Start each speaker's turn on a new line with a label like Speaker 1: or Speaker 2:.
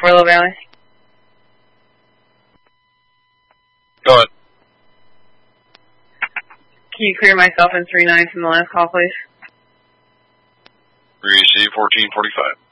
Speaker 1: Willow Valley.
Speaker 2: Go ahead.
Speaker 1: Can you clear myself and 3-9 from the last call, please?
Speaker 2: Receive 1445.